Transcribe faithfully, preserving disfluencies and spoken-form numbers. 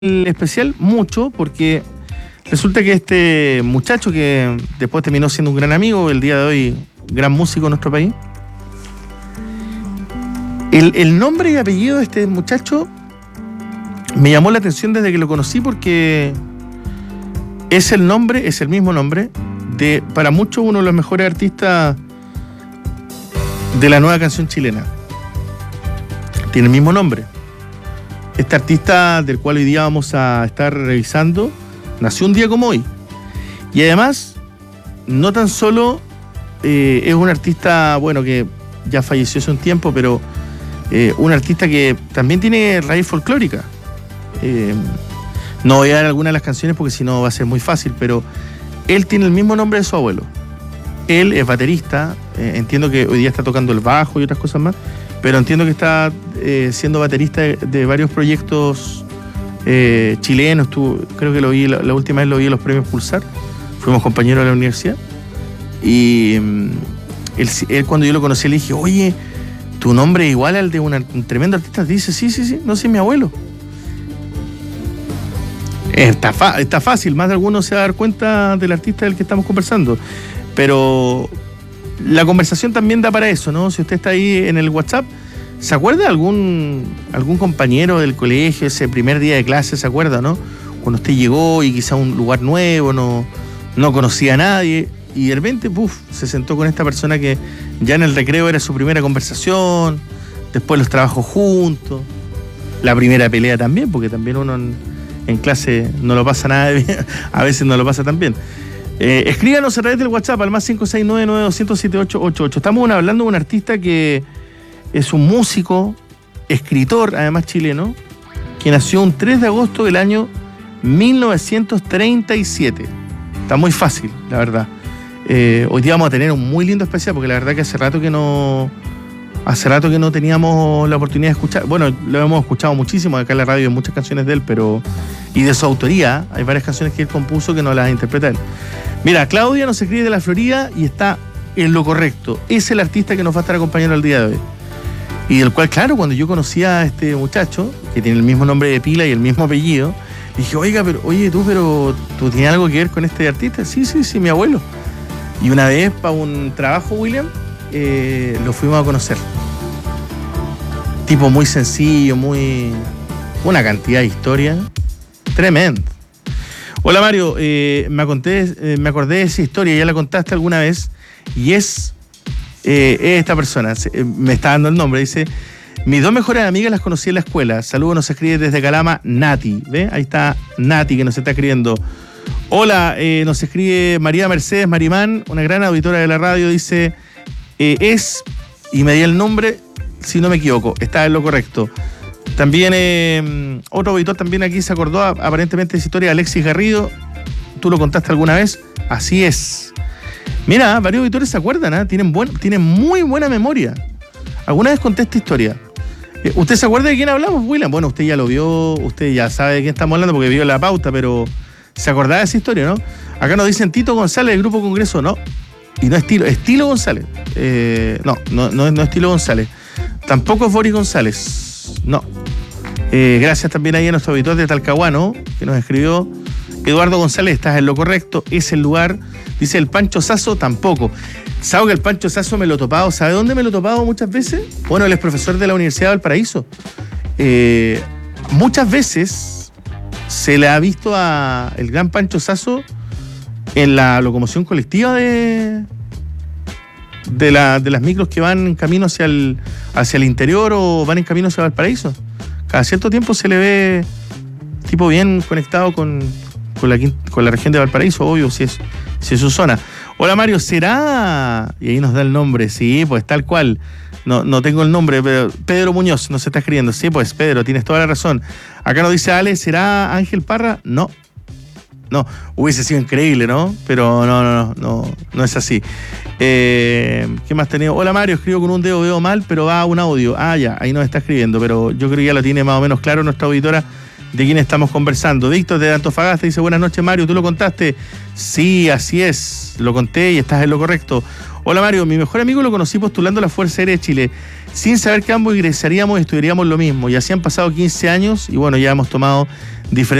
el especial mucho porque resulta que este muchacho que después terminó siendo un gran amigo, el día de hoy gran músico en nuestro país, el, el nombre y apellido de este muchacho me llamó la atención desde que lo conocí porque es el nombre, es el mismo nombre de, para muchos, uno de los mejores artistas de la nueva canción chilena. Tiene el mismo nombre. Este artista del cual hoy día vamos a estar revisando nació un día como hoy. Y además, no tan solo eh, es un artista, bueno, que ya falleció hace un tiempo, pero eh, un artista que también tiene raíz folclórica. Eh, no voy a dar algunas de las canciones porque si no va a ser muy fácil, pero él tiene el mismo nombre de su abuelo. Él es baterista, eh, entiendo que hoy día está tocando el bajo y otras cosas más, pero entiendo que está eh, siendo baterista de, de varios proyectos eh, chilenos. Tú, creo que lo vi, la, la última vez lo vi en los premios Pulsar, fuimos compañeros de la universidad, y él, él cuando yo lo conocí le dije, oye, tu nombre es igual al de una, un tremendo artista. Dice, sí, sí, sí, no sé, mi abuelo. Está, fa, está fácil, más de alguno se va a dar cuenta del artista del que estamos conversando, pero la conversación también da para eso, ¿no? Si usted está ahí en el WhatsApp, ¿se acuerda de algún, algún compañero del colegio, ese primer día de clase, se acuerda, no? Cuando usted llegó y quizá a un lugar nuevo, no, no conocía a nadie, y de repente, puf, se sentó con esta persona que ya en el recreo era su primera conversación, después los trabajos juntos, la primera pelea también, porque también uno en, en clase no lo pasa nada bien, a veces no lo pasa tan bien. Eh, escríbanos a través del WhatsApp al más cinco seis nueve nueve dos cero siete ocho ocho ocho. Estamos hablando de un artista que es un músico, escritor, además chileno, que nació un tres de agosto del año mil novecientos treinta y siete. Está muy fácil, la verdad. Eh, hoy día vamos a tener un muy lindo especial porque la verdad que hace rato que no hace rato que no teníamos la oportunidad de escuchar. Bueno, lo hemos escuchado muchísimo acá en la radio, en muchas canciones de él, pero y de su autoría, hay varias canciones que él compuso que no las interpreta él. Mira, Claudia nos escribe de la Florida y está en lo correcto. Es el artista que nos va a estar acompañando el día de hoy. Y del cual, claro, cuando yo conocí a este muchacho, que tiene el mismo nombre de pila y el mismo apellido, dije, oiga, pero, oye, tú, pero ¿tú tienes algo que ver con este artista? Sí, sí, sí, mi abuelo. Y una vez, para un trabajo, William, eh, lo fuimos a conocer. Tipo muy sencillo, muy... una cantidad de historia tremenda. Hola Mario, eh, me, conté, eh, me acordé de esa historia, ya la contaste alguna vez, y es, eh, es esta persona, eh, me está dando el nombre, dice, mis dos mejores amigas las conocí en la escuela, saludos, nos escribe desde Calama, Nati, ¿ve? Ahí está Nati que nos está escribiendo. Hola, eh, nos escribe María Mercedes Marimán, una gran auditora de la radio, dice, eh, es, y me di el nombre, si no me equivoco, está en lo correcto. También eh, otro auditor también aquí se acordó aparentemente de esa historia, Alexis Garrido. ¿Tú lo contaste alguna vez? Así es. Mira, varios auditores se acuerdan, ¿eh? tienen, buen, tienen muy buena memoria. Alguna vez conté esta historia. Eh, ¿Usted se acuerda de quién hablamos, William? Bueno, usted ya lo vio, usted ya sabe de quién estamos hablando porque vio la pauta, pero ¿se acordaba de esa historia, no? Acá nos dicen Tito González del Grupo Congreso, no. Y no es Tilo, es Tilo González. Eh, no, no, no, no es Tilo González. Tampoco es Boris González. No. Eh, gracias también ahí a nuestro auditor de Talcahuano, que nos escribió. Eduardo González, estás en lo correcto, es el lugar. Dice el Pancho Sasso, tampoco. ¿Sabe que el Pancho Sasso me lo he topado? ¿Sabe dónde me lo he topado muchas veces? Bueno, él es profesor de la Universidad de Valparaíso. Eh, muchas veces se le ha visto a el gran Pancho Sasso en la locomoción colectiva de... De, la, de las micros que van en camino hacia el, hacia el interior o van en camino hacia Valparaíso. Cada cierto tiempo se le ve tipo bien conectado con, con, la, con la región de Valparaíso, obvio, si es, si es su zona. Hola Mario, ¿será? Y ahí nos da el nombre, sí, pues tal cual. No, no tengo el nombre, pero Pedro Muñoz nos está escribiendo. Sí, pues Pedro, tienes toda la razón. Acá nos dice Ale, ¿será Ángel Parra? No. No, hubiese sido increíble, ¿no? Pero no, no, no, no, no es así. Eh, ¿Qué más tenemos? Hola Mario, escribo con un dedo, veo mal, pero va a un audio. Ah, ya, ahí nos está escribiendo, pero yo creo que ya lo tiene más o menos claro nuestra auditora de quién estamos conversando. Víctor de Antofagasta dice, buenas noches Mario, ¿tú lo contaste? Sí, así es, lo conté y estás en lo correcto. Hola Mario, mi mejor amigo lo conocí postulando a la Fuerza Aérea de Chile, sin saber que ambos ingresaríamos y estudiaríamos lo mismo. Y así han pasado quince años y bueno, ya hemos tomado diferentes